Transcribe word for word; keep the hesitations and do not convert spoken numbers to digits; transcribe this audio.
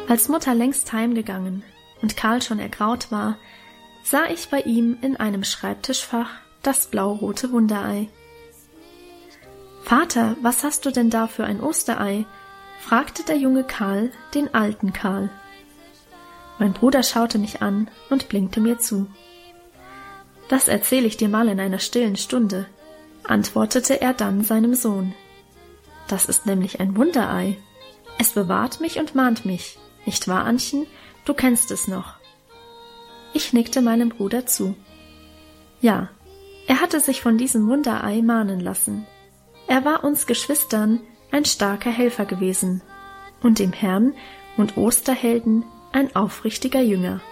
Als Mutter längst heimgegangen und Karl schon ergraut war, sah ich bei ihm in einem Schreibtischfach das blau-rote Wunderei. »Vater, was hast du denn da für ein Osterei?« fragte der junge Karl den alten Karl. Mein Bruder schaute mich an und blinkte mir zu. »Das erzähle ich dir mal in einer stillen Stunde«, antwortete er dann seinem Sohn. »Das ist nämlich ein Wunderei. Es bewahrt mich und mahnt mich. Nicht wahr, Annchen? Du kennst es noch.« Ich nickte meinem Bruder zu. Ja, er hatte sich von diesem Wunderei mahnen lassen. Er war uns Geschwistern ein starker Helfer gewesen und dem Herrn und Osterhelden ein aufrichtiger Jünger.